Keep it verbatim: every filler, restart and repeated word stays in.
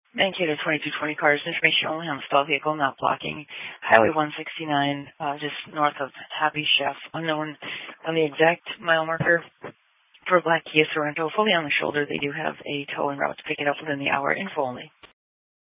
Mankato twenty-two twenty cars, information only on the stall vehicle, not blocking. Highway one sixty-nine, uh, just north of Happy Chef. Unknown on the exact mile marker for Black Kia Sorento. Fully on the shoulder. They do have a tow en route to pick it up within the hour. Info only.